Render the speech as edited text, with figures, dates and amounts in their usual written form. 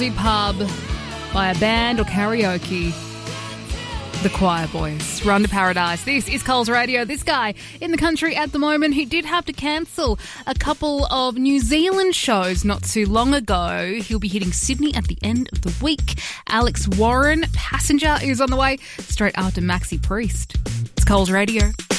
Pub by a band or karaoke. The Choir Boys, Run to Paradise. This is Coles Radio. This guy in the country at the moment, he did have to cancel a couple of New Zealand shows not too long ago. He'll be hitting Sydney at the end of the week. Alex Warren, Passenger, is on the way straight after Maxi Priest. It's Coles Radio.